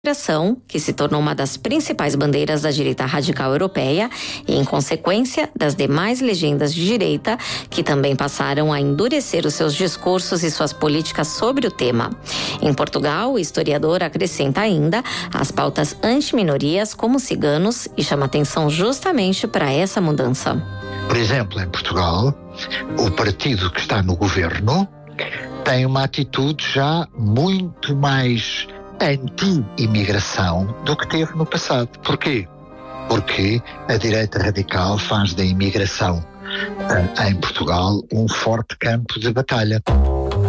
imigração, que se tornou uma das principais bandeiras da direita radical europeia e, em consequência, das demais legendas de direita, que também passaram a endurecer os seus discursos e suas políticas sobre o tema. Em Portugal, o historiador acrescenta ainda as pautas anti-minorias como ciganos e chama atenção justamente para essa mudança. Por exemplo, em Portugal, o partido que está no governo tem uma atitude já muito mais anti-imigração do que teve no passado. Porquê? Porque a direita radical faz da imigração em Portugal um forte campo de batalha.